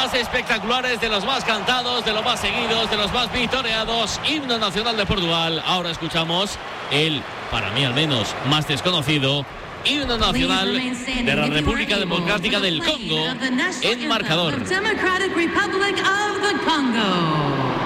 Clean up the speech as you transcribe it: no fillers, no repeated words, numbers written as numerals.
más espectaculares, de los más cantados, de los más seguidos, de los más vitoreados. Himno nacional de Portugal. Ahora escuchamos el, para mí al menos, más desconocido himno nacional de la República Democrática del Congo en marcador.